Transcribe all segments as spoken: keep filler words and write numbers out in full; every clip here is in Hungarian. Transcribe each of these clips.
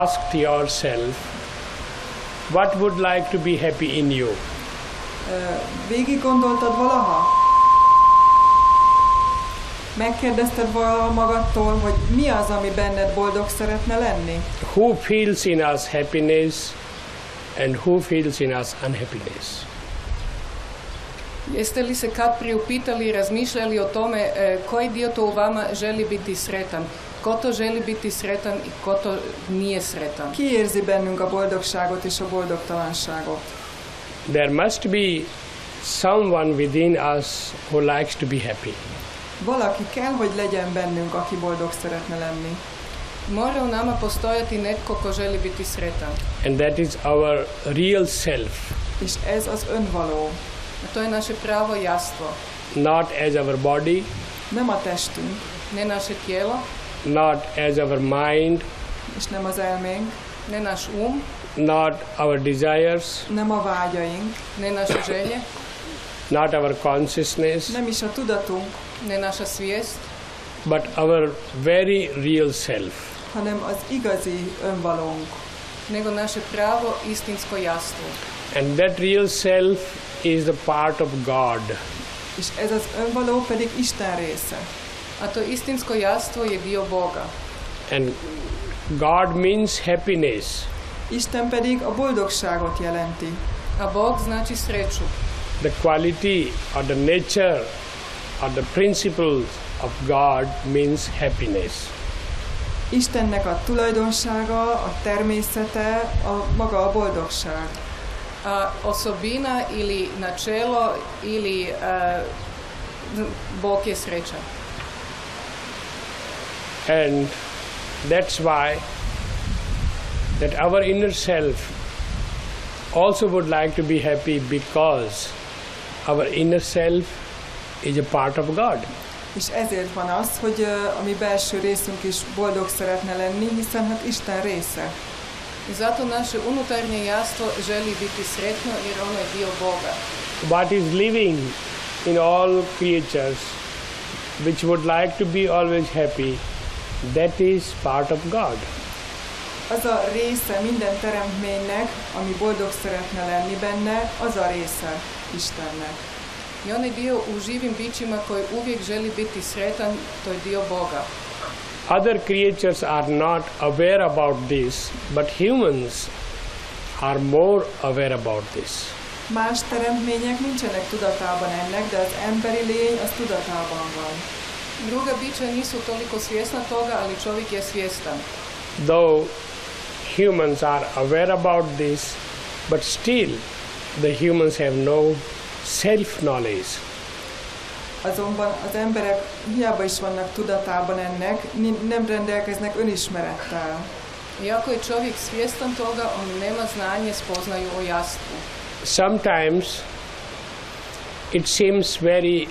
Ask yourself, what would like to be happy in you? Végig gondoltad valaha? Megkérdezted valaha magadtól, hogy mi az, ami benned boldog szeretne lenni? Who feels in us happiness and who feels in us unhappiness? Jeste li se kad priupitali i razmišljali o tome e, koji dio to u vama želi biti sretan? Ko to želi biti sretan i ko to nije sretan? Ki érzi bennünk a boldogságot és a boldogtalanságot? There must be someone within us who likes to be happy. Valaki kell, hogy legyen bennünk, aki boldog szeretne lenni. Mora u nama postojati netko ko želi biti sretan. And that is our real self. És ez az önvaló. A to je naše pravo jastvo. Not as our body. Nem a testünk. Ne naše tijelo. Not as our mind. És nem az elménk. Ne naš um. Not our desires. Nem a vágyaink. Ne naše želje. Not our consciousness. Nem is a tudatunk. Ne naša svijest. But our very real self. Hanem az igazi önvalónk. Nego naše pravo istinsko jastvo. And that real self is the part of God. És ez az önvaló pedig Isten része. A to istinsko jastvo je dio Boga. And God means happiness. Isten pedig a boldogságot jelenti. A Bog znači sreću. The quality or the nature or the principles of God means happiness. Istennek a tulajdonsága, a természete, a maga a boldogság. A osobina ili načelo ili uh, Bog je sreća. And that's why that our inner self also would like to be happy, because our inner self is a part of God. És ezért van az, hogy a mi belső részünk is boldog szeretne lenni, hiszen hát Isten része. I zato naše unutarnje jastvo želi biti sretno jer ono je dio Boga. What is living in all creatures which would like to be always happy, that is part of God. Az a része minden teremtménynek, ami boldog szeretne lenni benne, az a része Istennek. I onaj dio u živim bićima koji uvijek želi biti sretan, to je dio Boga. Other creatures are not aware about this, but humans are more aware about this. Más teremtmények nincsenek tudatában ennek, de az emberi lény az tudatában van. Druga bića nisu toliko svjesna toga, ali čovjek je svjestan. Though humans are aware about this, but still the humans have no self-knowledge. Azonban az emberek hiába is vannak tudatában ennek, nem rendelkeznek önismerettel. Iako je čovjek svjestan toga, on nema znanje, spoznaju o jastvu. Sometimes it seems very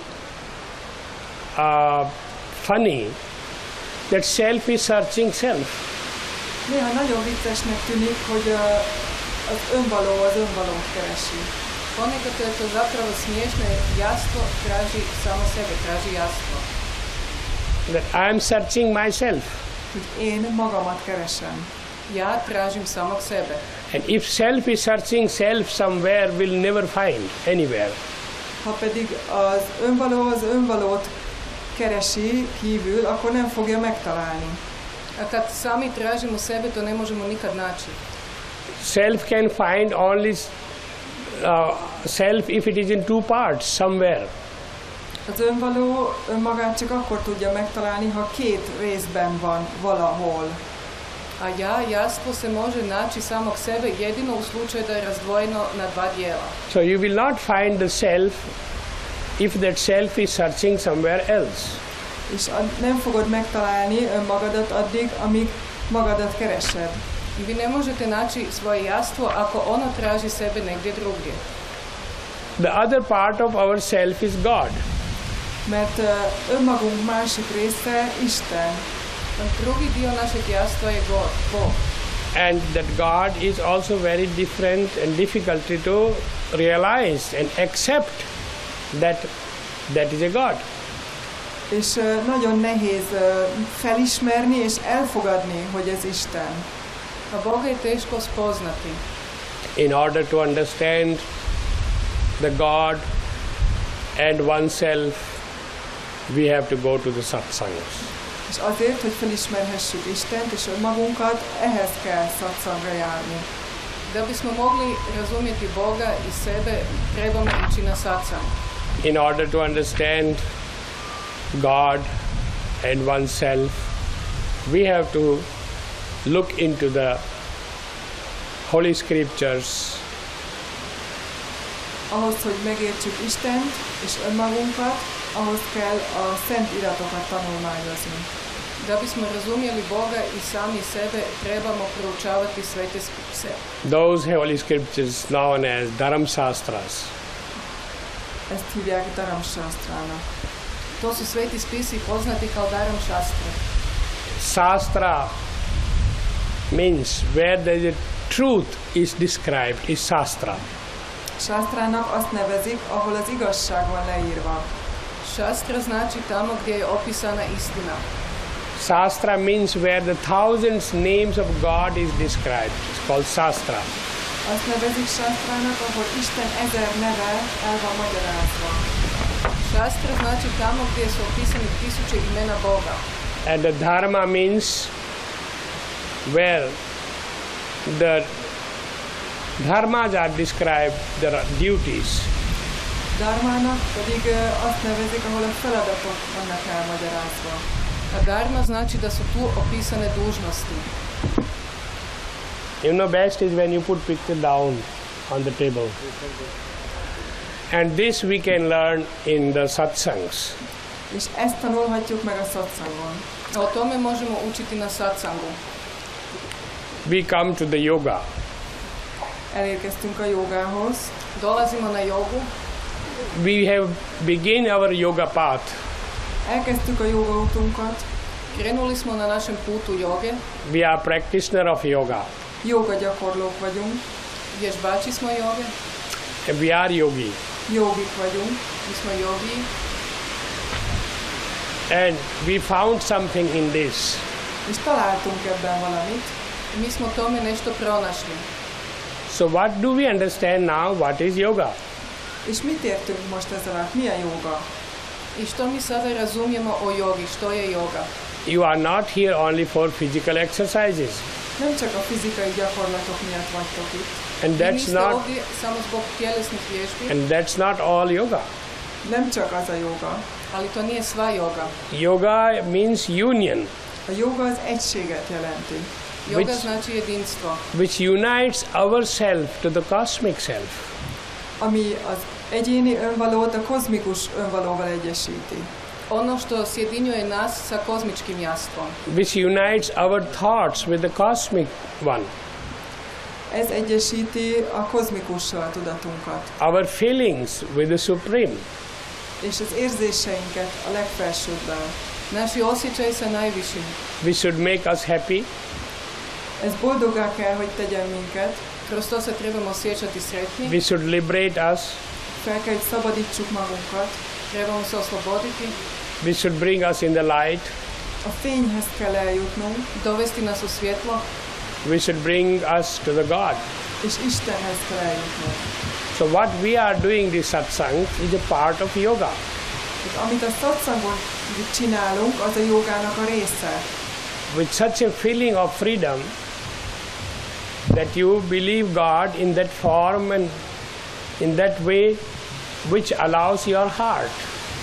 uh, funny that self is searching self. Néha nagyon viccesnek tűnik, hogy az önvaló az önvalót keresi. Ponekad je to zapravo smiješno jer jastvo traži samo sebe, traži jastvo. That I am searching myself. Hogy én magamat keresem. Ja tražim samog sebe. And if self is searching self somewhere, will never find anywhere. Ha pedig az önvaló az önvalót keresi kívül, akkor nem fogja megtalálni. A kad sami tražimo sebe, to ne možemo nikad naći. Self can find only uh, self if it is in two parts somewhere. Az önvaló önmagát csak akkor tudja megtalálni, ha két részben van valahol. A ja, jastvo se može naći samog sebe jedino u slučaju da je razdvojeno na dva dijela. So you will not find the self if that self is searching somewhere else. És nem fogod megtalálni önmagadat addig, amíg magadat keresed. I vi ne možete naći svoje jastvo ako ono traži sebe negdje drugdje. The other part of our self is God. Mert uh, önmagunk másik része Isten. Drugi dio našeg jastva je Bog. And that God is also very different and difficult to realize and accept that that is a God. És uh, nagyon nehéz uh, felismerni és elfogadni, hogy ez Isten. A Boga je teško spoznati. In order to understand the God and oneself, we have to go to the satsangs. És azért, hogy felismerhessük Istent és önmagunkat, ehhez kell satsangra járni. Da bismo mogli razumjeti Boga i sebe, trebamo ići na satsang. In order to understand God and oneself, we have to look into the Holy Scriptures. Ahhoz, hogy megértsük Istent és önmagunkat, ahhoz kell a szent iratokat tanulmányozni. Da bismo razumjeli Boga i sami sebe, trebamo proučavati svete spise. Those Holy Scriptures known as Dharam Shastras. Ezt hívják Dharam Shastrának. To su sveti spisi poznati kao Dharam Shastra. Shastra means where the truth is described is Shastra. Shastrának azt nevezik, ahol az igazság van leírva. Shastra znači tamo gdje je opisana istina. Shastra means where the thousands names of God is described. It's called Shastra. Azt nevezik Shastrának, ahol Isten ezer neve el van magyarázva. Shastra znači tamo gdje su opisani tisuće imena Boga. And the Dharma means where the dharmas are described, there are duties. Dharmának pedig ö, azt nevezik, ahol a feladatok vannak elmagyarázva. A dharma znači da su tu opisane dužnosti. You know, best is when you put picture down on the table. And this we can learn in the satsangs. És ezt tanulhatjuk meg a satsangon. O tome možemo učiti na satsangu. We come to the yoga. Elérkeztünk a jogához. Dolazimo na jogu. We have begin our yoga path. Elkezdtük a joga utunkat. Krenuli smo na našem putu joge. We are practitioner of yoga. Joga gyakorlók vagyunk. Vježbači smo joge. And we are yogi. Jogik vagyunk. Mi smo jogi. And we found something in this. És találtunk ebben valamit. Mi smo tome nešto pronašli. So what do we understand now? What is yoga? És mit értünk most ez alatt? Mi a joga? I što mi sada razumijemo o jogi? Što je joga? You are not here only for physical exercises. Nem csak a fizikai gyakorlatok miatt vagytok itt. And Vi that's niste not ovdje samo zbog tjelesnih vježbi, and that's not all yoga. Nem csak az a joga. ali to nije sva joga. Yoga means union, A joga az egységet jelenti. Joga Which- znači jedinstvo, which unites ourself to the cosmic self. Ami az egyéni önvalót a kozmikus önvalóval egyesíti. ono što sjedinjuje nas sa kozmičkim jastvom. Which unites our thoughts with the cosmic one. Ez egyesíti a kozmikussal a tudatunkat. Our feelings with the supreme. És az érzéseinket a legfelsőbbel. Naši osjećaj sa najvišim. Which should make us happy. Ez boldoggá kell, hogy tegyen minket. Kroz to se trebamo osjećati sretni, Which should liberate us. Fel kell, hogy szabadítsuk magunkat. trebamo se osloboditi, Which should bring us in the light. A fényhez kell eljutnunk, dovesti nas u svjetlo, Which should bring us to the God. és Istenhez kell eljutnunk. So what we are doing this satsang is a part of yoga. Tehát amit a szatszangon csinálunk, az a jogának a része. With such a feeling of freedom that you believe God in that form and in that way which allows your heart.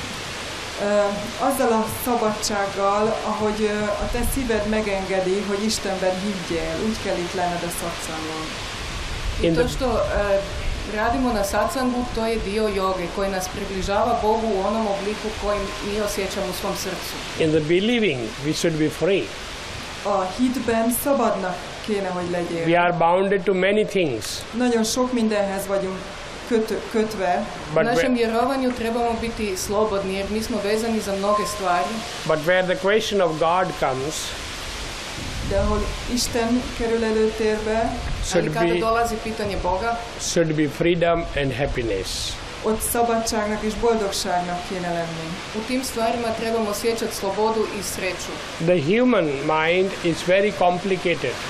Ö, azzal a szabadsággal, ahogy ö, a te szíved megengedi, hogy Istenben higgyél, úgy kell itt lenned a szatszangon. i In to the- što e, radimo na satsangu, to je dio joge koji nas približava Bogu u onom obliku koji mi osjećamo u svom srcu. In the believing, we should be free. A hitben szabadnak kéne, hogy We legyél. are bounded to many things. Nagyon sok mindenhez vagyunk köt, kötve, U But, našem whe- vjerovanju trebamo biti slobodni jer mi smo vezani za mnoge stvari, but where the question of God comes, de ahol Isten kerül előtérbe, ali should kada be, dolazi pitanje Boga, should be freedom and happiness. ott szabadságnak és boldogságnak kéne lenni. u tim stvarima trebamo osjećati slobodu i sreću. The human mind is very complicated.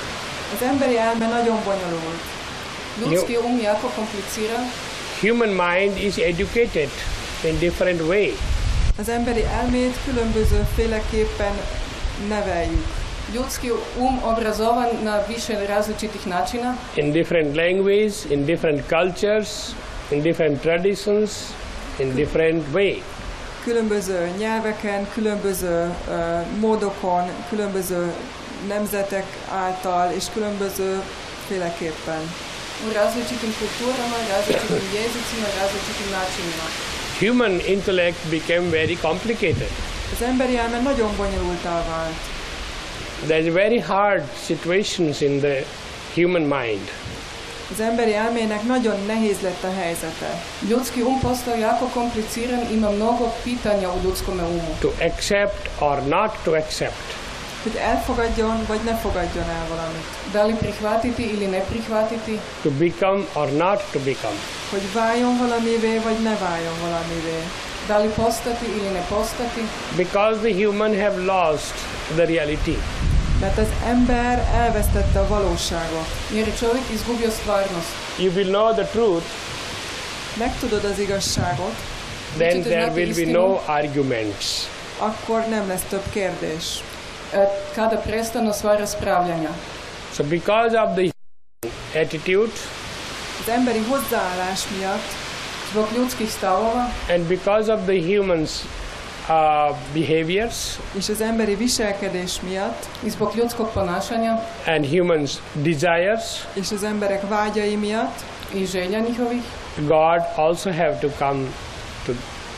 Az emberi elme nagyon bonyolult. Ljudski um jako kompliciran. Human mind is educated in different way. Az emberi elmét különböző féleképpen neveljük. Ljudski um obrazovan na više različitih načina. In different languages, in different cultures, in different traditions, in different way. Különböző nyelveken, különböző uh, módokon, különböző nemzetek által és különböző féleképpen. U različitim kulturama, različitim jezicima, različitim načinima. Human intellect became very complicated. Az emberi elme nagyon bonyolultá vált. There's very hard situations in the human mind. Az emberi elmének nagyon nehéz lett a helyzete. Ljudski um postao jako kompliciran, ima mnogo pitanja u ljudskome umu. To accept or not to accept. Hogy elfogadjon, vagy ne fogadjon el valamit. Da li prihvatiti ili ne prihvatiti. To become or not to become. Hogy váljon valamivé, vagy ne váljon valamivé. Da li postati ili ne postati. Because the human have lost the reality. Mert az ember elvesztette a valóságot. Jer je čovjek izgubio stvarnost. You will know the truth. Megtudod az igazságot. Then there will be no arguments. Akkor nem lesz több kérdés. Kada prestanu sva raspravljanja. So because of the attitude, az emberi hozzáállás miatt, zbog ljudskih stavova, and because of the humans uh, behaviors, és az emberi viselkedés miatt, i zbog ljudskog ponašanja, and humans desires, és az emberek vágyai miatt, i želja njihovih, God also have to come to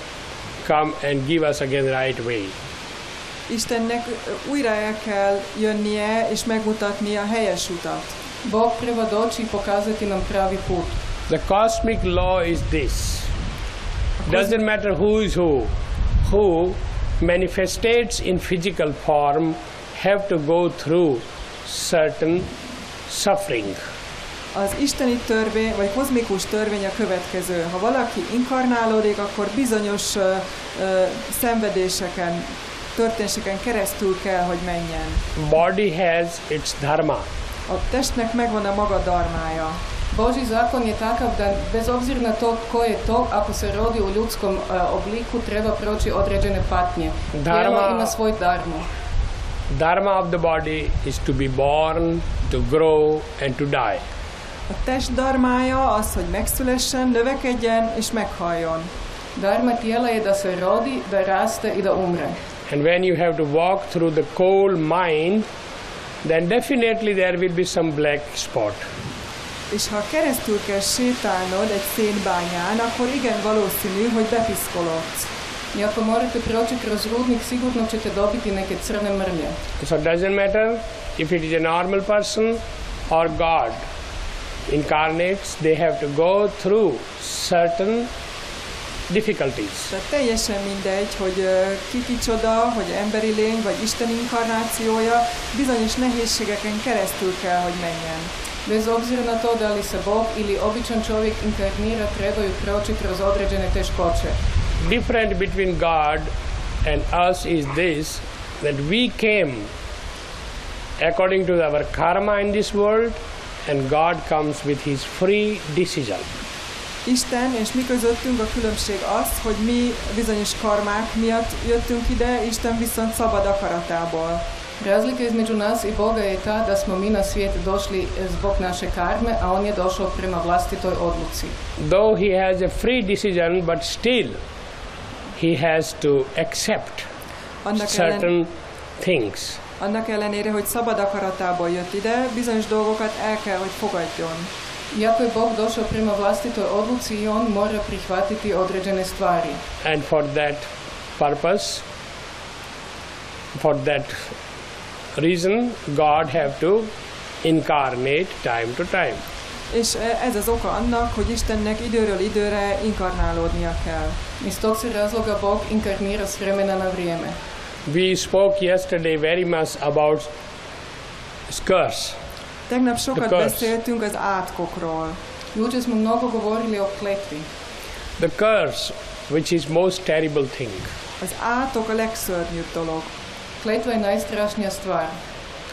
come and give us again the right way. Istennek újra el kell jönnie és megmutatni a helyes utat. Bog treba doći i pokazati nam pravi put. The cosmic law is this. Doesn't matter who is who. Who manifestates in physical form have to go through certain suffering. Az isteni törvény, vagy kozmikus törvény a következő. Ha valaki inkarnálódik, akkor bizonyos uh, uh, szenvedéseken, történéseken keresztül kell, hogy menjen. Body has its dharma. A testnek megvan a maga dharmája. Božji zakon je takav da bez obzira na to ko je to, ako se rodi u ljudskom uh, obliku, treba proći određene patnje. Tijelo ima svoj dharmu. Dharma of the body is to be born, to grow and to die. A test dharmája az, hogy megszülessen, növekedjen és meghaljon. Dharma tijela je da se rodi, da raste i da umre. And when you have to walk through the coal mine, then definitely there will be some black spot. És ha keresztül kell sétálnod egy szénbányán, akkor igen valószínű, hogy bepiszkolodsz. I ako morate proći kroz rudnik, sigurno ćete dobiti neke crne mrlje. So it doesn't matter if it is a normal person or God incarnates, they have to go through certain difficulties. Tehát teljesen mindegy, hogy uh, ki kicsoda, hogy emberi lény, vagy Isten inkarnációja, bizonyos nehézségeken keresztül kell, hogy menjen. Bez obzira na to da li se Bog ili običan čovjek inkarnira, trebaju proći kroz određene teškoće. Different between God and us is this, that we came according to our karma in this world, and God comes with his free decision. Isten és mi közöttünk a különbség az, hogy mi bizonyos karmák miatt jöttünk ide, Isten viszont szabad akaratából. Razlika između nas i Boga je ta da smo mi na svijet došli zbog naše karme, a on je došao prema vlastitoj odluci. Though he has a free decision, but still he has to accept annak certain ellen, things. Annak ellenére, hogy szabad akaratából jött ide, bizonyos dolgokat el kell, hogy fogadjon. Iako je Bog došao prema vlastitoj odluci, i on mora prihvatiti određene stvari. And for that purpose, for that reason, God have to incarnate time to time. És ez az oka annak, hogy Istennek időről időre inkarnálódnia kell. Iz tog se razloga Bog inkarnira s vremena na vrijeme. We spoke yesterday very much about curse. Tegnap sokat beszéltünk az átkokról. Jučer smo mnogo govorili o kletvi. The curse, which is most terrible thing. Az átok a legszörnyűbb dolog. Kletva je najstrašnija stvar.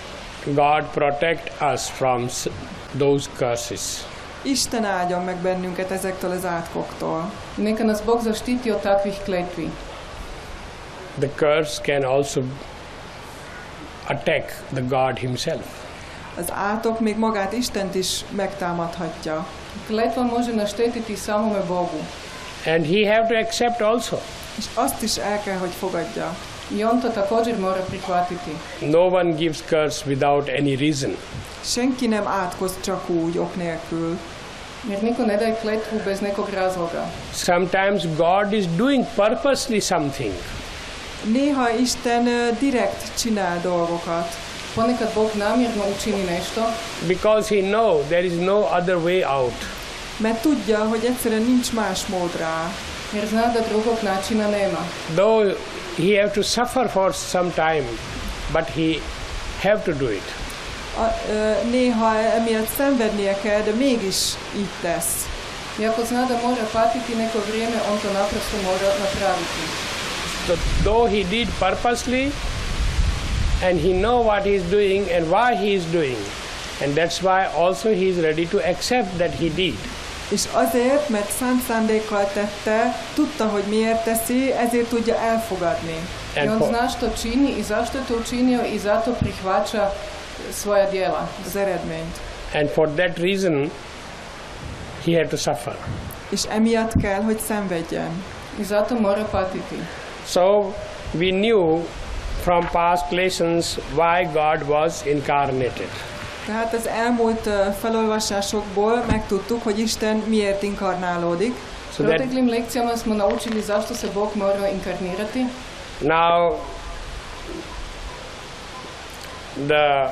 God protect us from those curses. Isten áldjon meg bennünket ezektől az átkoktól. Neka nas Bog zaštiti od takvih kletvi. The curse can also attack the God himself. Az átok még magát Istent is megtámadhatja. Kletva može naštetiti samome Bogu. And he have to accept also. És azt is el kell, hogy fogadja. I on to također mora prihvatiti. No one gives curse without any reason. Senki nem átkoz csak úgy, ok nélkül. Jer niko ne daje kletvu bez nekog razloga. Sometimes God is doing purposely something. Néha Isten direkt csinál dolgokat. Ponekad Bog namjerno učini nešto. Because he know there is no other way out. Mert tudja, hogy egyszerűen nincs más mód rá. Jer zna da drugog načina nema. Though he have to suffer for some time, but he have to do it. A, ö, néha emiatt szenvednie kell, de mégis így tesz. Iako zna da mora patiti neko vrijeme, on to naprosto mora napraviti. So, though he did purposely, and he know what he is doing and why he is doing, and that's why also he is ready to accept that he did. És azért, mert szánt szándékkal tette, tudta, hogy miért teszi, ezért tudja elfogadni. I on zna što čini i zašto je to učinio i zato prihvaća svoja djela. Az eredményt. And for that reason, he had to suffer. És emiatt kell, hogy szenvedjen. I zato mora patiti. So we knew from past lessons why God was incarnated. Tehát az elmúlt uh, felolvasásokból megtudtuk, hogy Isten miért inkarnálódik. So that Proteklim lekcijama smo naučili zašto se Bog mora inkarnirati. now the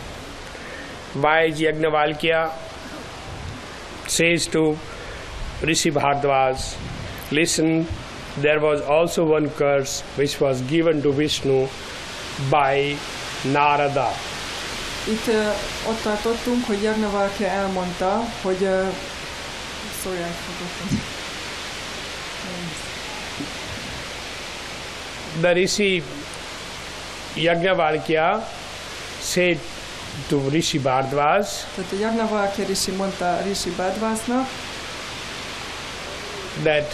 wise Yajnavalkya says to Rishi Bhardwaj, listen, there was also one curse which was given to Vishnu by Narada. Itt uh, ott tartottunk, hogy Yajnavalkya elmondta, hogy uh, sorry, I forgot. The Rishi Yajnavalkya said to Rishi Bhardwaj, Tehát a Yajnavalkya Rishi mondta Rishi Bhardwajnak, that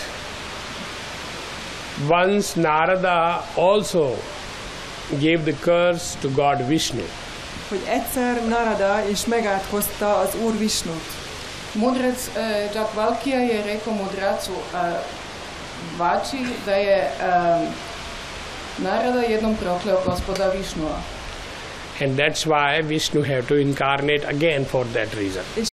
once Narada also gave the curse to God Vishnu. hogy egyszer Narada is megátkozta az Úr Visnut. Mudrac uh, Jakvalkija je rekao mudracu uh, Vači da je um, Narada jednom prokleo gospoda Višnua. And that's why Vishnu had to incarnate again for that reason.